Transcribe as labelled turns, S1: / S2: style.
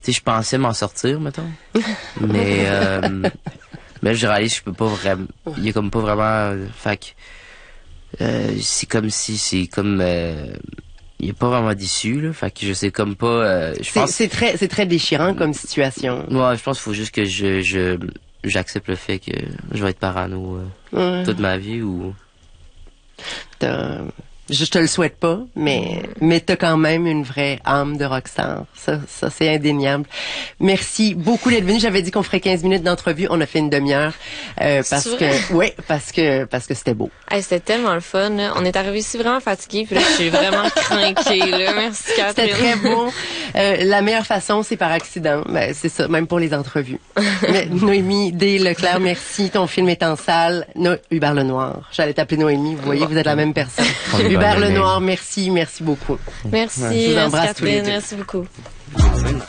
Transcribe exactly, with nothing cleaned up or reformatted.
S1: Tu sais, je pensais m'en sortir, mettons. mais, euh, mais je réalise que je peux pas vraiment, il y a comme pas vraiment, euh, fait que, euh, c'est comme si, c'est comme, euh, il y a pas vraiment d'issue, là. Fait que je sais comme pas, euh, je pense.
S2: C'est très, c'est très déchirant comme situation.
S1: Ouais, je pense qu'il faut juste que je, je, j'accepte le fait que je vais être parano, euh,
S2: Ouais.
S1: toute ma vie ou.
S2: T'as- Je te le souhaite pas, mais mais t'as quand même une vraie âme de rockstar. Ça, ça c'est indéniable. Merci beaucoup d'être venu. J'avais dit qu'on ferait quinze minutes d'entrevue. On a fait une demi-heure euh, parce
S3: C'est
S2: que,
S3: vrai?
S2: ouais, parce que parce que c'était beau.
S3: Hey, c'était tellement le fun. Là. On est arrivé ici vraiment fatigué, puis là, je suis vraiment craquée. Là. Merci, Catherine.
S2: C'était très beau. Euh, la meilleure façon, c'est par accident. Ben, c'est ça, même pour les entrevues. Mais, Noémie D. Leclerc, merci. Ton film est en salle. No Hubert Lenoir. J'allais t'appeler Noémie. Vous voyez, vous êtes la même personne. Hubert Lenoir, merci, merci beaucoup.
S3: Merci,
S2: Je vous
S3: merci
S2: embrasse tous les
S3: Catherine,
S2: deux.
S3: merci beaucoup.